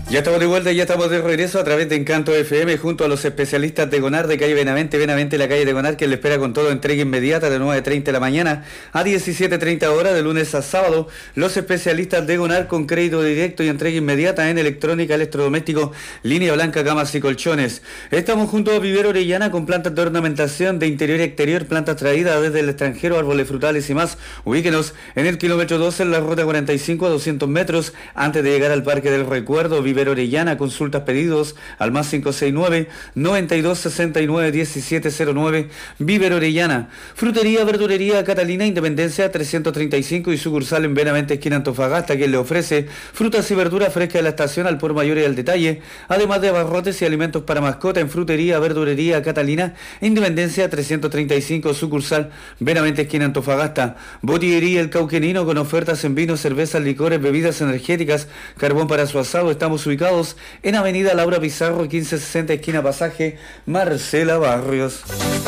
Ya estamos de vuelta, ya estamos de regreso a través de Encanto FM junto a los especialistas de Gonar de calle Benavente, la calle de Gonar, que le espera con todo entrega inmediata de 9:30 de la mañana a 17:30 horas de lunes a sábado. Los especialistas de Gonar con crédito directo y entrega inmediata en electrónica, electrodoméstico, línea blanca, camas y colchones. Estamos junto a Vivero Orellana con plantas de ornamentación de interior y exterior, plantas traídas desde el extranjero, árboles frutales y más. Ubíquenos en el kilómetro 12 en la ruta 45 a 200 metros antes de llegar al Parque del Recuerdo. Vivero Orellana, consultas, pedidos al más 569-9269-1709. Vivero Orellana. Frutería, verdurería Catalina, Independencia 335 y sucursal en Benavente, esquina Antofagasta, quien le ofrece frutas y verduras frescas de la estación al por mayor y al detalle, además de abarrotes y alimentos para mascota en frutería, verdurería Catalina, Independencia 335, sucursal Benavente, esquina Antofagasta. Botillería El Cauquenino con ofertas en vinos, cervezas, licores, bebidas energéticas, carbón para su asado. Estamos ubicados en Avenida Laura Pizarro 1560, esquina Pasaje Marcela Barrios.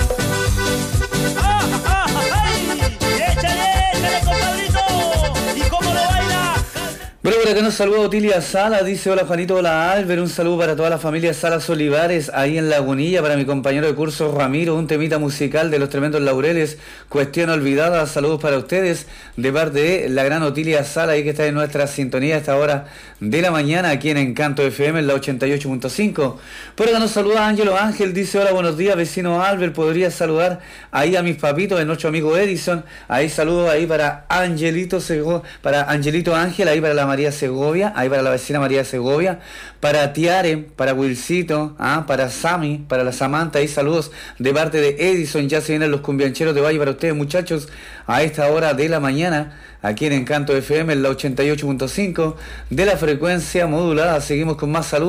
Bueno, por acá nos saluda Otilia Sala, dice: hola Juanito, hola Álvaro, un saludo para toda la familia Salas Olivares, ahí en Lagunilla, para mi compañero de curso Ramiro, un temita musical de los Tremendos Laureles, Cuestión Olvidada. Saludos para ustedes de parte de la gran Otilia Sala, ahí que está en nuestra sintonía a esta hora de la mañana, aquí en Encanto FM, en la 88.5. Por acá nos saluda Ángelo Ángel, dice: hola, buenos días vecino Álvaro, podría saludar ahí a mis papitos, de nuestro amigo Edison. Ahí saludos ahí para Angelito Ángel, ahí para la María Segovia, ahí para la vecina María Segovia, para Tiare, para Wilcito, para Sami, para la Samantha, ahí saludos de parte de Edison. Ya se vienen los cumbiancheros de Valle para ustedes, muchachos, a esta hora de la mañana, aquí en Encanto FM, en la 88.5 de la frecuencia modulada. Seguimos con más saludos.